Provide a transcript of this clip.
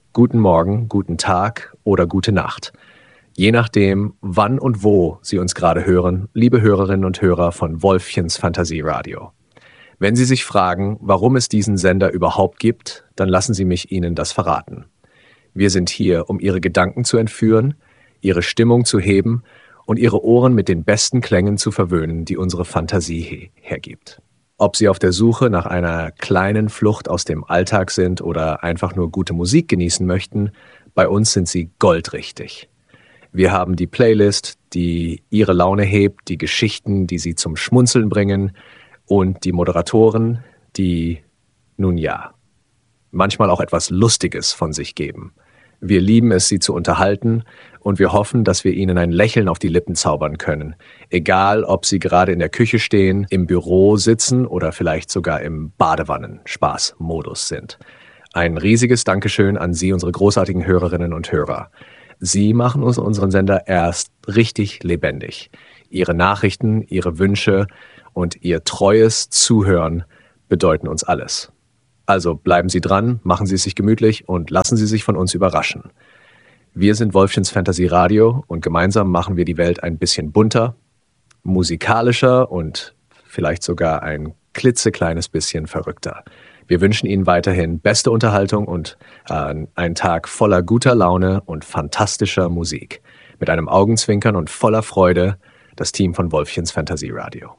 guten Morgen, guten Tag oder gute Nacht. Je nachdem, wann und wo Sie uns gerade hören, liebe Hörerinnen und Hörer von Wolfchens Fantasieradio. Wenn Sie sich fragen, warum es diesen Sender überhaupt gibt, dann lassen Sie mich Ihnen das verraten. Wir sind hier, um Ihre Gedanken zu entführen, Ihre Stimmung zu heben und Ihre Ohren mit den besten Klängen zu verwöhnen, die unsere Fantasie hergibt. Ob Sie auf der Suche nach einer kleinen Flucht aus dem Alltag sind oder einfach nur gute Musik genießen möchten, bei uns sind Sie goldrichtig. Wir haben die Playlist, die Ihre Laune hebt, die Geschichten, die Sie zum Schmunzeln bringen und die Moderatoren, die, nun ja, manchmal auch etwas Lustiges von sich geben. Wir lieben es, Sie zu unterhalten und wir hoffen, dass wir Ihnen ein Lächeln auf die Lippen zaubern können. Egal, ob Sie gerade in der Küche stehen, im Büro sitzen oder vielleicht sogar im Badewannen-Spaß-Modus sind. Ein riesiges Dankeschön an Sie, unsere großartigen Hörerinnen und Hörer. Sie machen unseren Sender erst richtig lebendig. Ihre Nachrichten, Ihre Wünsche und Ihr treues Zuhören bedeuten uns alles. Also bleiben Sie dran, machen Sie es sich gemütlich und lassen Sie sich von uns überraschen. Wir sind Wolfchens Fantasieradio und gemeinsam machen wir die Welt ein bisschen bunter, musikalischer und vielleicht sogar ein klitzekleines bisschen verrückter. Wir wünschen Ihnen weiterhin beste Unterhaltung und einen Tag voller guter Laune und fantastischer Musik. Mit einem Augenzwinkern und voller Freude das Team von Wolfchens Fantasieradio.